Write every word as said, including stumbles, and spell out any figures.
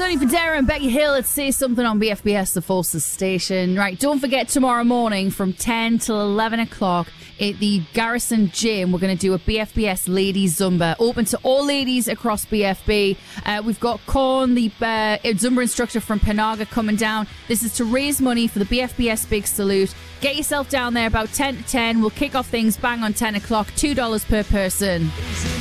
Money for Dara and Becky Hill. Let's say something on B F B S, the Forces station. Right, don't forget tomorrow morning from ten till eleven o'clock at the Garrison Gym, we're going to do a B F B S Ladies Zumba, open to all ladies across B F B. Uh, we've got Corn, the uh, Zumba instructor from Panaga, coming down. This is to raise money for the B F B S Big Salute. Get yourself down there about ten to ten. We'll kick off things bang on ten o'clock, two dollars per person.